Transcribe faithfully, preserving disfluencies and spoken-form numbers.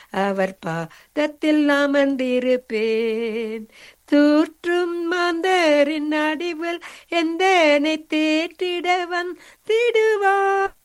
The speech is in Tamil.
அவர் பாதத்தில் அமர்ந்திருப்பேன். தூற்றும் மாந்தரின் நடுவில் எந்தனை தேற்றிட வந்திடுவார்.